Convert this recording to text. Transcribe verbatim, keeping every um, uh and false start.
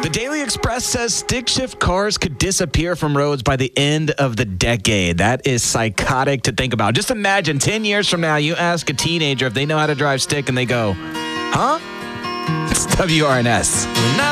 The Daily Express says stick shift cars could disappear from roads by the end of the decade. That is psychotic to think about. Just imagine ten years from now, you ask a teenager if they know how to drive stick and they go, huh? It's W R N S.